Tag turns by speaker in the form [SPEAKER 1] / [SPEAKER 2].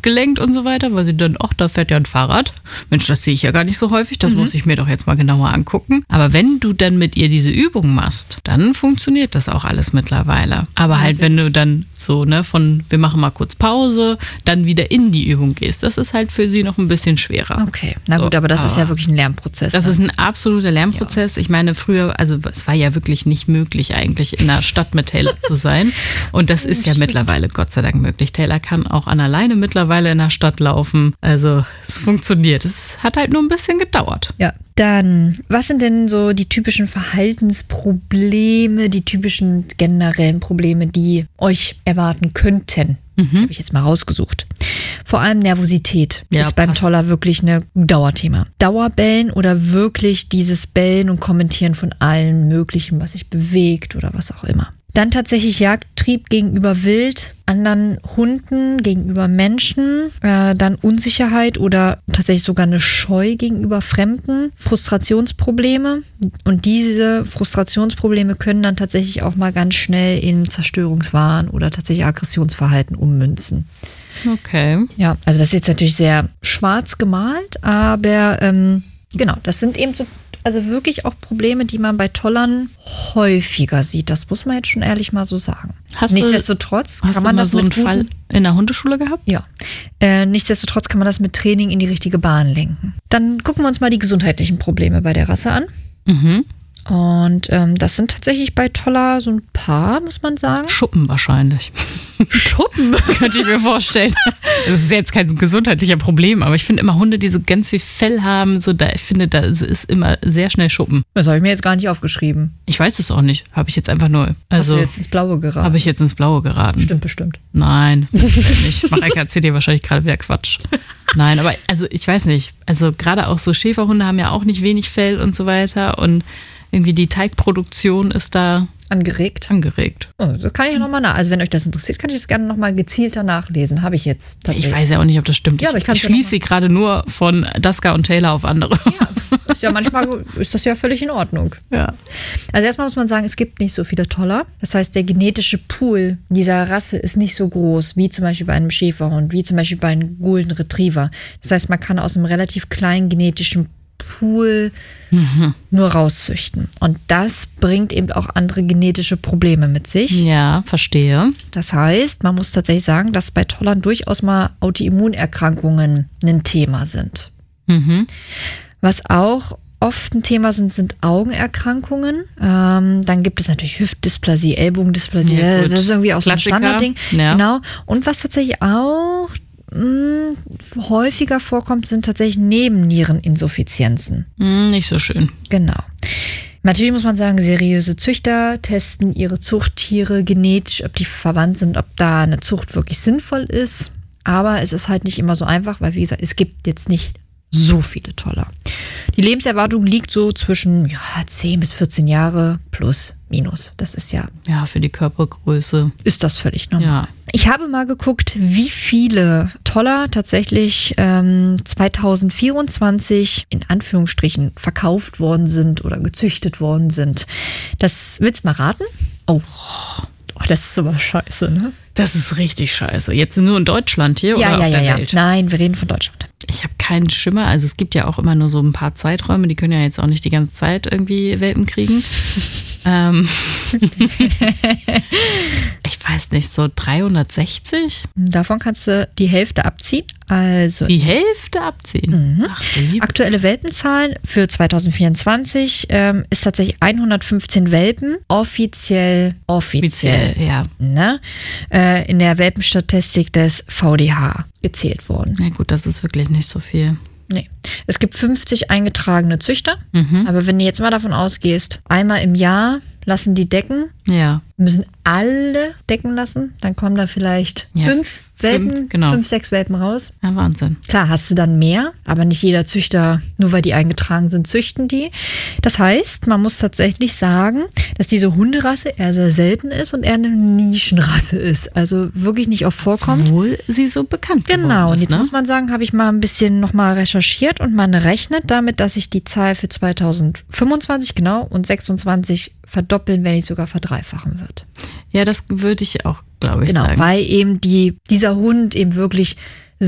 [SPEAKER 1] abgelenkt und so weiter, weil sie dann, da fährt ja ein Fahrrad. Mensch, das sehe ich ja gar nicht so häufig, das muss ich mir doch jetzt mal genauer angucken. Aber wenn du dann mit ihr diese Übung machst, dann funktioniert das auch alles mittlerweile. Aber halt, wenn du dann so, wir machen mal kurz Pause, dann wieder in die Übung gehst, das ist halt für sie noch ein bisschen schwerer.
[SPEAKER 2] Okay, na gut, aber das ist ja wirklich ein Lernprozess.
[SPEAKER 1] Das ist ein absoluter Lernprozess. Ja. Ich meine, früher, also es war ja wirklich nicht möglich eigentlich in der Stadt mit Taylor zu sein. Und das ist ja mittlerweile Gott sei Dank möglich. Taylor kann auch an alleine mittlerweile in der Stadt laufen. Also es funktioniert. Es hat halt nur ein bisschen gedauert.
[SPEAKER 2] Ja. Dann, was sind denn so die typischen Verhaltensprobleme, die typischen generellen Probleme, die euch erwarten könnten? Habe ich jetzt mal rausgesucht. Vor allem Nervosität ist beim Toller wirklich ein Dauerthema. Dauerbellen oder wirklich dieses Bellen und Kommentieren von allem Möglichen, was sich bewegt oder was auch immer. Dann tatsächlich Jagdtrieb gegenüber Wild, anderen Hunden, gegenüber Menschen, dann Unsicherheit oder tatsächlich sogar eine Scheu gegenüber Fremden, Frustrationsprobleme. Und diese Frustrationsprobleme können dann tatsächlich auch mal ganz schnell in Zerstörungswahn oder tatsächlich Aggressionsverhalten ummünzen.
[SPEAKER 1] Okay.
[SPEAKER 2] Ja, also das ist jetzt natürlich sehr schwarz gemalt, aber genau, das sind eben so also wirklich auch Probleme, die man bei Tollern häufiger sieht. Das muss man jetzt schon ehrlich mal so sagen. Nichtsdestotrotz kann man das
[SPEAKER 1] so einen Fall in der Hundeschule gehabt?
[SPEAKER 2] Ja. Nichtsdestotrotz kann man das mit Training in die richtige Bahn lenken. Dann gucken wir uns mal die gesundheitlichen Probleme bei der Rasse an. Und das sind tatsächlich bei Toller so ein paar, muss man sagen.
[SPEAKER 1] Schuppen wahrscheinlich.
[SPEAKER 2] Schuppen?
[SPEAKER 1] Könnte ich mir vorstellen. Das ist jetzt kein gesundheitlicher Problem, aber ich finde immer Hunde, die so ganz viel Fell haben, ich finde, da ist immer sehr schnell Schuppen.
[SPEAKER 2] Das habe ich mir jetzt gar nicht aufgeschrieben.
[SPEAKER 1] Ich weiß es auch nicht. Habe ich jetzt einfach nur.
[SPEAKER 2] Hast du jetzt ins Blaue geraten?
[SPEAKER 1] Habe ich jetzt ins Blaue geraten.
[SPEAKER 2] Bestimmt.
[SPEAKER 1] Nein, nicht. Mareike erzählt dir wahrscheinlich gerade wieder Quatsch. Nein, aber also ich weiß nicht. Also gerade auch so Schäferhunde haben ja auch nicht wenig Fell und so weiter und irgendwie die Teigproduktion ist da
[SPEAKER 2] angeregt. Oh, so kann ich ja nochmal also wenn euch das interessiert, kann ich das gerne nochmal gezielter nachlesen. Habe ich jetzt tatsächlich.
[SPEAKER 1] Ich weiß ja auch nicht, ob das stimmt.
[SPEAKER 2] Ja, aber ich
[SPEAKER 1] schließe sie gerade nur von Daska und Taylor auf andere.
[SPEAKER 2] Ja, manchmal ist das ja völlig in Ordnung.
[SPEAKER 1] Ja.
[SPEAKER 2] Also erstmal muss man sagen, es gibt nicht so viele Toller. Das heißt, der genetische Pool dieser Rasse ist nicht so groß, wie zum Beispiel bei einem Schäferhund, wie zum Beispiel bei einem Golden Retriever. Das heißt, man kann aus einem relativ kleinen genetischen Pool nur rauszüchten. Und das bringt eben auch andere genetische Probleme mit sich.
[SPEAKER 1] Ja, verstehe.
[SPEAKER 2] Das heißt, man muss tatsächlich sagen, dass bei Tollern durchaus mal Autoimmunerkrankungen ein Thema sind. Was auch oft ein Thema sind Augenerkrankungen. Dann gibt es natürlich Hüftdysplasie, Ellbogendysplasie. Ja, das ist irgendwie auch so ein Standardding. Ja. Genau. Und was tatsächlich auch häufiger vorkommt, sind tatsächlich Nebenniereninsuffizienzen.
[SPEAKER 1] Nicht so schön.
[SPEAKER 2] Genau. Natürlich muss man sagen, seriöse Züchter testen ihre Zuchttiere genetisch, ob die verwandt sind, ob da eine Zucht wirklich sinnvoll ist. Aber es ist halt nicht immer so einfach, weil wie gesagt, es gibt jetzt nicht so viele Toller. Die Lebenserwartung liegt so zwischen 10 bis 14 Jahre plus minus. Das ist ja
[SPEAKER 1] für die Körpergröße.
[SPEAKER 2] Ist das völlig normal.
[SPEAKER 1] Ja.
[SPEAKER 2] Ich habe mal geguckt, wie viele Toller tatsächlich 2024 in Anführungsstrichen verkauft worden sind oder gezüchtet worden sind. Das willst du mal raten? Oh, das ist aber scheiße, ne?
[SPEAKER 1] Das ist richtig scheiße. Jetzt nur in Deutschland hier oder auf der Welt?
[SPEAKER 2] Nein, wir reden von Deutschland.
[SPEAKER 1] Ich habe keinen Schimmer. Also es gibt ja auch immer nur so ein paar Zeiträume. Die können ja jetzt auch nicht die ganze Zeit irgendwie Welpen kriegen. Ich weiß nicht, so 360?
[SPEAKER 2] Davon kannst du die Hälfte abziehen. Also
[SPEAKER 1] die Hälfte abziehen?
[SPEAKER 2] Ach, aktuelle Welpenzahlen für 2024 ist tatsächlich 115 Welpen offiziell
[SPEAKER 1] ja.
[SPEAKER 2] Ne? In der Welpenstatistik des VDH gezählt worden.
[SPEAKER 1] Na gut, das ist wirklich nicht so viel.
[SPEAKER 2] Nee. Es gibt 50 eingetragene Züchter, aber wenn du jetzt mal davon ausgehst, einmal im Jahr lassen die decken, müssen alle decken lassen, dann kommen da vielleicht 5 Welpen, 5, 6 Welpen raus.
[SPEAKER 1] Ja, Wahnsinn.
[SPEAKER 2] Klar, hast du dann mehr, aber nicht jeder Züchter, nur weil die eingetragen sind, züchten die. Das heißt, man muss tatsächlich sagen, dass diese Hunderasse eher sehr selten ist und eher eine Nischenrasse ist. Also wirklich nicht oft vorkommt.
[SPEAKER 1] Obwohl sie so bekannt geworden ist.
[SPEAKER 2] Genau, und jetzt muss man sagen, habe ich mal ein bisschen nochmal recherchiert und man rechnet damit, dass sich die Zahl für 2025 und 26 verdoppeln, wenn nicht sogar verdreifachen wird.
[SPEAKER 1] Ja, das würde ich auch, glaube ich, sagen.
[SPEAKER 2] Genau, weil eben dieser Hund eben wirklich